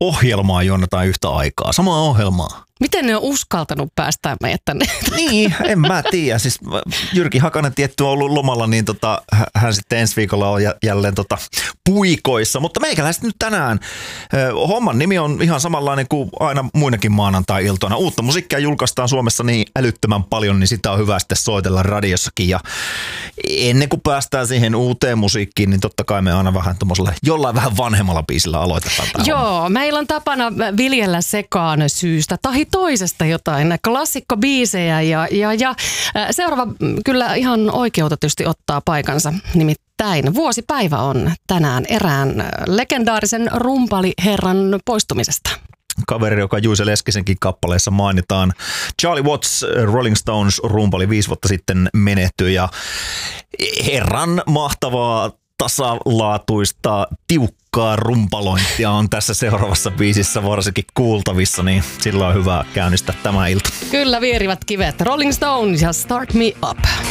ohjelmaa juonnetaan yhtä aikaa, samaa ohjelmaa. Miten ne on uskaltanut päästää meidät tänne? Niin, en mä tiedä. Siis Jyrki Hakanen tietty on ollut lomalla, niin hän sitten ensi viikolla on jälleen puikoissa. Mutta meikäläiset nyt tänään. Homman nimi on ihan samanlainen kuin aina muinakin maanantai-iltoina. Uutta musiikkia julkaistaan Suomessa niin älyttömän paljon, niin sitä on hyvä sitten soitella radiossakin. Ja ennen kuin päästään siihen uuteen musiikkiin, niin totta kai me aina vähän tommoselle jollain vähän vanhemmalla biisillä aloitetaan. Joo, meillä on tapana viljellä sekaan syystä tai toisesta jotain klassikkobiisejä ja seuraava kyllä ihan oikeutetusti ottaa paikansa. Nimittäin vuosipäivä on tänään erään legendaarisen rumpaliherran poistumisesta. Kaveri, joka Juise Leskisenkin kappaleessa mainitaan. Charlie Watts, Rolling Stones rumpali 5 vuotta sitten menehtyi ja herran mahtavaa tasalaatuista, tiukkaa rumpalointia on tässä seuraavassa biisissä varsinkin kuultavissa, niin sillä on hyvä käynnistää tämä ilta. Kyllä vierivät kivet. Rolling Stones ja Start Me Up.